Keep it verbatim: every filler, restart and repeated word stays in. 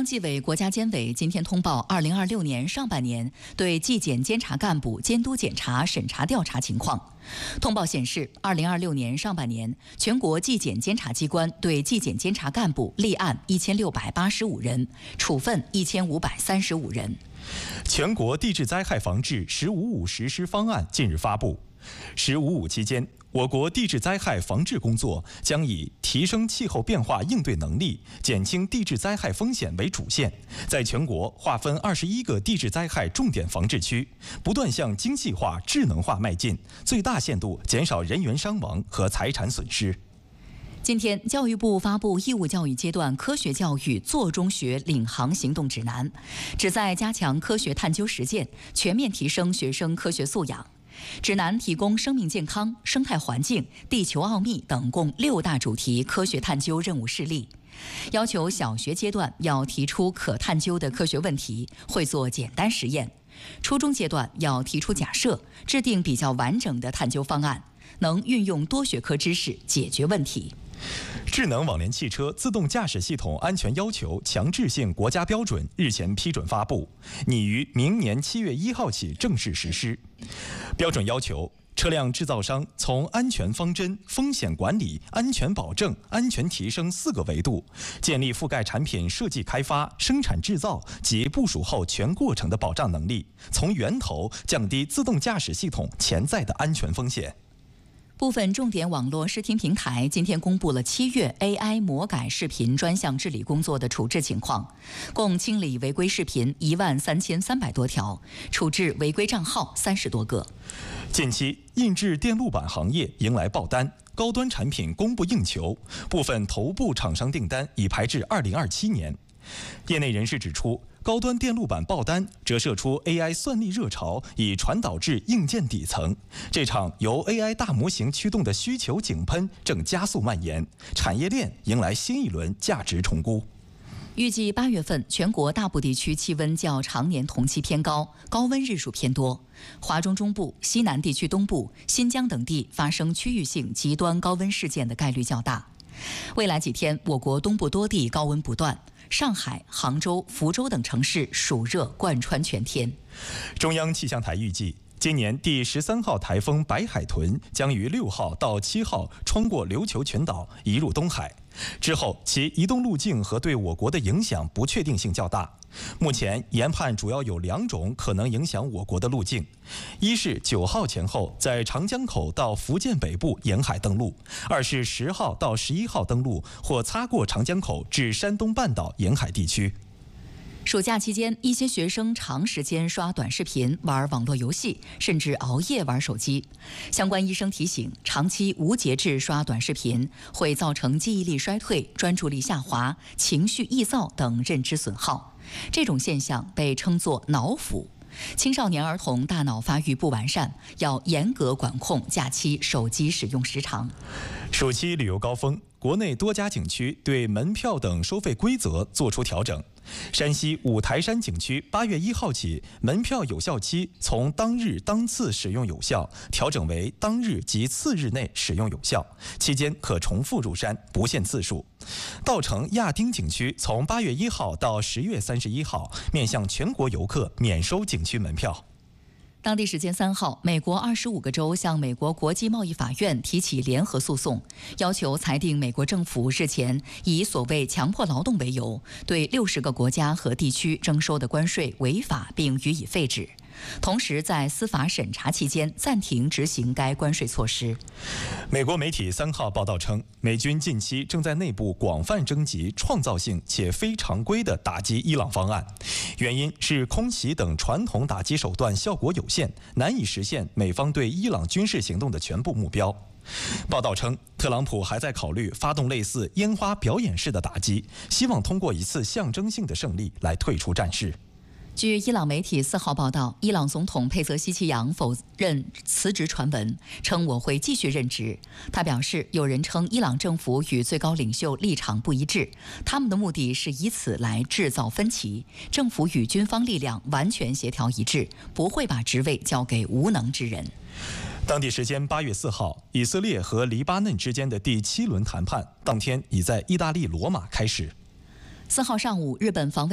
央纪委国家监委今天通报二零二六年上半年对纪检监察干部监督检查审查调查情况。通报显示，二零二六年上半年，全国纪检监察机关对纪检监察干部立案一千六百八十五人，处分一千五百三十五人。 全国地质灾害防治“十五五”实施方案近日发布。“十五五”期间，我国地质灾害防治工作将以提升气候变化应对能力、减轻地质灾害风险为主线，在全国划分二十一个地质灾害重点防治区，不断向精细化、智能化迈进，最大限度减少人员伤亡和财产损失。 今天，教育部发布义务教育阶段科学教育做中学领航行动指南，旨在加强科学探究实践，全面提升学生科学素养。指南提供生命健康、生态环境、地球奥秘等共六大主题科学探究任务示例，要求小学阶段要提出可探究的科学问题，会做简单实验；初中阶段要提出假设，制定比较完整的探究方案，能运用多学科知识解决问题。 智能网联汽车自动驾驶系统安全要求强制性国家标准日前批准发布，拟于明年七月一号起正式实施。标准要求，车辆制造商从安全方针、风险管理、安全保证、安全提升四个维度，建立覆盖产品设计开发、生产制造及部署后全过程的保障能力，从源头降低自动驾驶系统潜在的安全风险。 部分重点网络视听平台今天公布了七月 A I 魔改视频专项治理工作的处置情况，共清理违规视频一万三千三百多条，处置违规账号三十多个。 近期，印制电路板行业迎来爆单，高端产品供不应求，部分头部厂商订单已排至二零二七年。业内人士指出，高端电路板爆单折射出 A I 算力热潮已传导至硬件底层，这场由 A I 大模型驱动的需求井喷正加速蔓延，产业链迎来新一轮价值重估。 预计八月份全国大部地区气温较常年同期偏高，高温日数偏多。华中中部、西南地区东部、新疆等地发生区域性极端高温事件的概率较大。未来几天，我国东部多地高温不断。上海、杭州、福州等城市暑热贯穿全天。 中央气象台预计，今年第十三号台风白海豚将于六号到七号穿过琉球群岛移入东海，之后其移动路径和对我国的影响不确定性较大。目前研判主要有两种可能影响我国的路径，一是九号前后在长江口到福建北部沿海登陆，二是十号到十一号登陆或擦过长江口至山东半岛沿海地区。 暑假期间，一些学生长时间刷短视频、玩网络游戏，甚至熬夜玩手机。相关医生提醒，长期无节制刷短视频会造成记忆力衰退、专注力下滑、情绪易躁等认知损耗。这种现象被称作脑腐。青少年儿童大脑发育不完善，要严格管控假期手机使用时长。 暑期旅游高峰，国内多家景区对门票等收费规则作出调整。山西五台山景区八月一号起，门票有效期从当日当次使用有效调整为当日及次日内使用有效，期间可重复入山，不限次数。稻城亚丁景区从八月一号到十月三十一号，面向全国游客免收景区门票。 当地时间三号，美国二十五个州向美国国际贸易法院提起联合诉讼，要求裁定美国政府日前以所谓强迫劳动为由，对六十个国家和地区征收的关税违法并予以废止。同时，在司法审查期间暂停执行该关税措施。 美国媒体三号报道称，美军近期正在内部广泛征集创造性且非常规的打击伊朗方案，原因是空袭等传统打击手段效果有限，难以实现美方对伊朗军事行动的全部目标。报道称，特朗普还在考虑发动类似烟花表演式的打击，希望通过一次象征性的胜利来退出战事。 据伊朗媒体四号报道，伊朗总统佩泽西奇扬否认辞职传闻，称我会继续任职。他表示，有人称伊朗政府与最高领袖立场不一致，他们的目的是以此来制造分歧。政府与军方力量完全协调一致，不会把职位交给无能之人。 当地时间八月四号，以色列和黎巴嫩之间的第七轮谈判当天已在意大利罗马开始。 四号上午，日本防卫